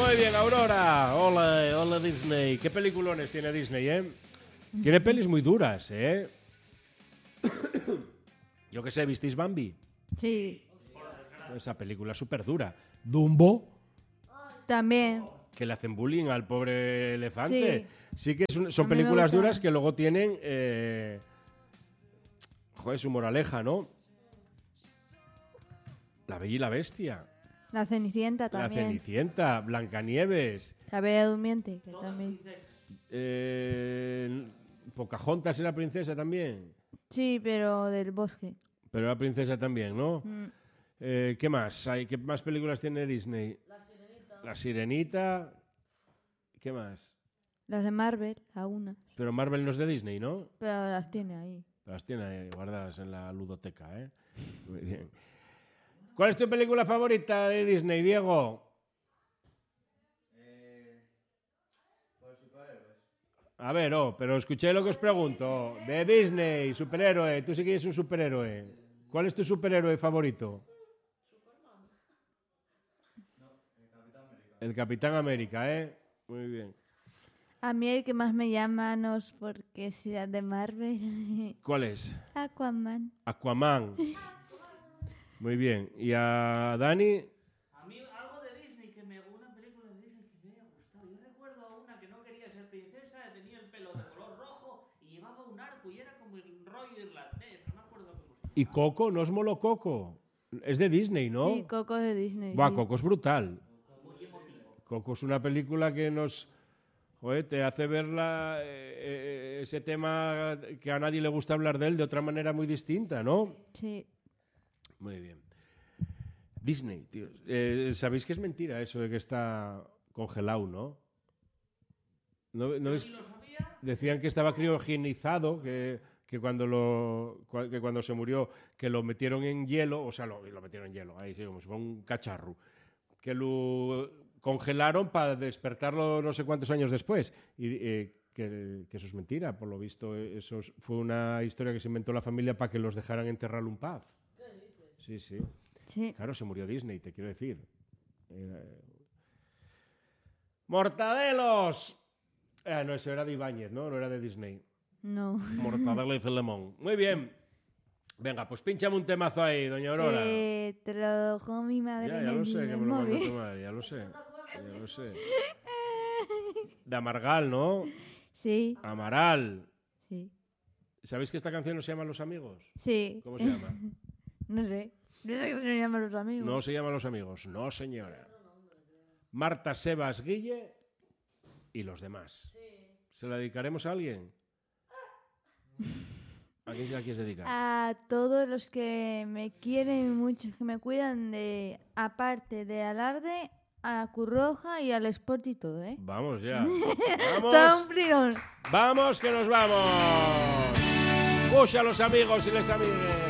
Muy bien, Aurora. Hola, hola Disney. ¿Qué peliculones tiene Disney, Tiene pelis muy duras, Yo qué sé, ¿visteis Bambi? Sí. Esa película es súper dura. Dumbo, También. que le hacen bullying al pobre elefante. Sí que son A mí me películas gusta. duras que luego tienen su moraleja, ¿no? La Bella y la Bestia. La Cenicienta La también. Cenicienta, Blancanieves. La Bella Durmiente, que también. Pocahontas era princesa también. Sí, pero del bosque. Pero era princesa también, ¿no? Mm. ¿Qué más? ¿Qué más películas tiene Disney? La Sirenita. ¿Qué más? Las de Marvel, algunas. Pero Marvel no es de Disney, ¿no? Pero las tiene ahí. Las tiene ahí guardadas en la ludoteca, Muy bien. ¿Cuál es tu película favorita de Disney, Diego? A ver, pero escuché lo que os pregunto. De Disney, superhéroe. Tú sí que eres un superhéroe. ¿Cuál es tu superhéroe favorito? El Capitán América, Muy bien. A mí el que más me llama no es porque sea de Marvel. ¿Cuál es? Aquaman. Aquaman. Muy bien. ¿Y a Dani? A mí algo de Disney, una película de Disney que me haya gustado. Yo recuerdo a una que no quería ser princesa, tenía el pelo de color rojo y llevaba un arco y era como el rollo irlandés. No me acuerdo cómo se llama. ¿Y Coco? ¿No os moló Coco? Es de Disney, ¿no? Sí, Coco es de Disney. Buah, sí. Coco es brutal. Muy emotivo. Coco es una película que te hace ver ese tema que a nadie le gusta hablar de él de otra manera muy distinta, ¿no? Sí. Muy bien. Disney, tío. ¿Sabéis que es mentira eso de que está congelado, no? ¿No es? Ni lo sabía. Decían que estaba criogenizado, que cuando se murió, que lo metieron en hielo, o sea, lo metieron en hielo, ahí sí, como si fuera un cacharro, que lo congelaron para despertarlo no sé cuántos años después. Y que eso es mentira, por lo visto, eso fue una historia que se inventó la familia para que los dejaran enterrarlo en paz. Sí, sí. Sí. Claro, se murió Disney, te quiero decir. ¡Mortadelos! No, eso era de Ibáñez, ¿no? No era de Disney. No. Mortadelo y Filemón. Muy bien. Venga, pues pínchame un temazo ahí, doña Aurora. Te lo dejó mi madre Ya en lo sé, el que me lo mandó móvil. tu madre, ya lo sé. De Amargal, ¿no? Sí, Amaral. sí. ¿Sabéis que esta canción no se llama Los Amigos? Sí. ¿Cómo se llama? No sé. No sé cómo se llaman los amigos. No se llama Los Amigos, no señora. Marta, Sebas, Guille y los demás. ¿Se la dedicaremos a alguien? ¿A quién se la quieres dedicar? A todos los que me quieren mucho, que me cuidan aparte de Alarde, a Curroja y al Sport y todo, ¿eh? Vamos ya. Todo Vamos. un pligón. Vamos que nos vamos. Push a los amigos y les amigues.